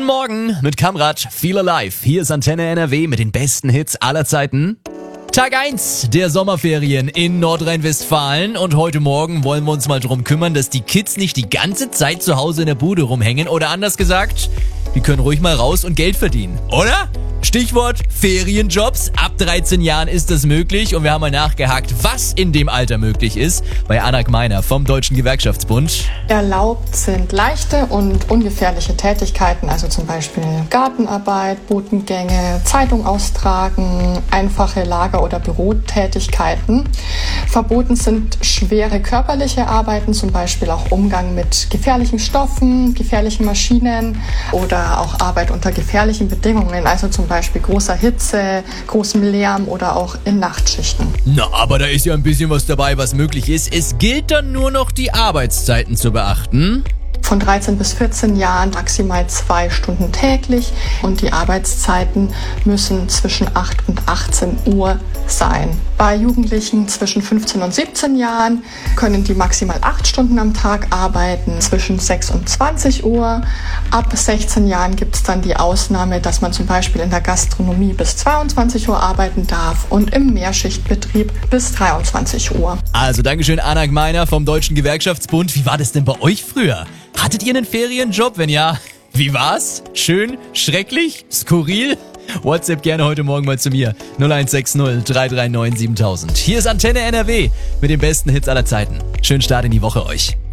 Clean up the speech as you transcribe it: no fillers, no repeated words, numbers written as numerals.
Morgen mit Kamrat, Feel Alive. Hier ist Antenne NRW mit den besten Hits aller Zeiten. Tag 1 der Sommerferien in Nordrhein-Westfalen und heute Morgen wollen wir uns mal drum kümmern, dass die Kids nicht die ganze Zeit zu Hause in der Bude rumhängen oder anders gesagt, die können ruhig mal raus und Geld verdienen, oder? Stichwort Ferienjobs. Ab 13 Jahren ist das möglich und wir haben mal nachgehakt, was in dem Alter möglich ist, bei Anna Gmeiner vom Deutschen Gewerkschaftsbund. Erlaubt sind leichte und ungefährliche Tätigkeiten, also zum Beispiel Gartenarbeit, Botengänge, Zeitung austragen, einfache Lager- oder Bürotätigkeiten. Verboten sind schwere körperliche Arbeiten, zum Beispiel auch Umgang mit gefährlichen Stoffen, gefährlichen Maschinen oder auch Arbeit unter gefährlichen Bedingungen, also zum Beispiel großer Hitze, großem Lärm oder auch in Nachtschichten. Na, aber da ist ja ein bisschen was dabei, was möglich ist. Es gilt dann nur noch, die Arbeitszeiten zu beachten. Von 13 bis 14 Jahren maximal 2 Stunden täglich und die Arbeitszeiten müssen zwischen 8 und 18 Uhr sein. Bei Jugendlichen zwischen 15 und 17 Jahren können die maximal 8 Stunden am Tag arbeiten, zwischen 6 und 20 Uhr. Ab 16 Jahren gibt es dann die Ausnahme, dass man zum Beispiel in der Gastronomie bis 22 Uhr arbeiten darf und im Mehrschichtbetrieb bis 23 Uhr. Also Dankeschön Anna Gmeiner vom Deutschen Gewerkschaftsbund. Wie war das denn bei euch früher? Hattet ihr einen Ferienjob? Wenn ja, wie war's? Schön? Schrecklich? Skurril? WhatsApp gerne heute Morgen mal zu mir. 0160 339 7000. Hier ist Antenne NRW mit den besten Hits aller Zeiten. Schönen Start in die Woche euch.